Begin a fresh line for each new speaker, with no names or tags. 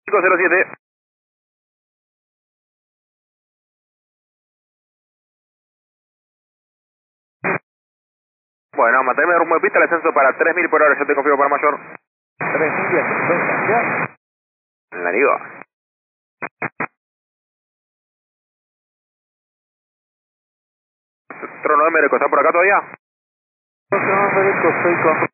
507. Bueno, manténme rumbo de pista, el ascenso para 3000 por hora, yo te confío para mayor.
3000 bien, venga, ya.
La niego. Trono M, ¿está por acá todavía?
No, Federico, estoy con